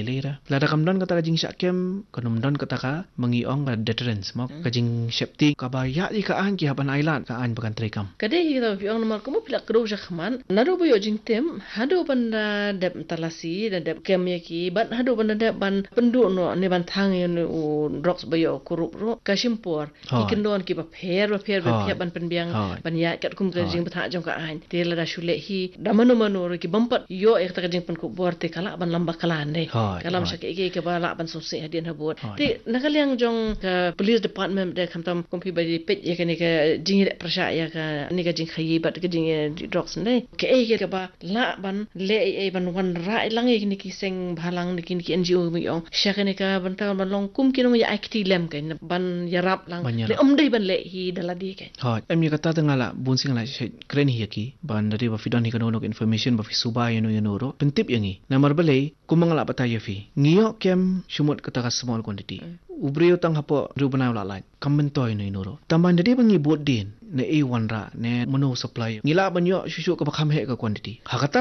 hilera lada kamdon kata kajing syakem kanumdon kata ka mengiong ka deterrence mo kajing safety kabaya di kaan ki haban island kaan bakan trekam kade kita piang nomor kamu pilak kru jakman nado boyo jing tem hado banda dep talasi dan dep kem yaki ban hado banda dep ban pendu no ne ban thang u drops boyo kurup ro kasimpor ikin don ki ba pher ban penbiang ban ya kat kum kajing betha jong ka an te lada shule hi damano mano ki bampat yo ek ta kajing pen ku borte kala ban lamba kala ne kalam shake ke bala ban sose hadian habot te nakaliang jong police department de kamtam kompi badi pet ya ke jing prasha ya ka ni ka jing khayi bat ka jing drops ne ke ke ba la ban le ban wan ra lang e ni ki seng bhalang ni ki NGO mi ong shake ne ka ban ta ban long kum ki no ya acti lem ke ban yarap lang le dei ban le hi daladi ke ha em ni kata tengala bun sing la kren hi ki ban dari ba fidon hi ka no information ba fi suba you ro pentip yangi namar bale kumangala bataya fi ngiyo kem shumot kata ka small quantity ubrio tang hapo rubana la lai kambentoy no inuro tamban dari bangi bot din ne A1 ra ne mono supply ngila banyo shushu ka bakham he ka quantity hakata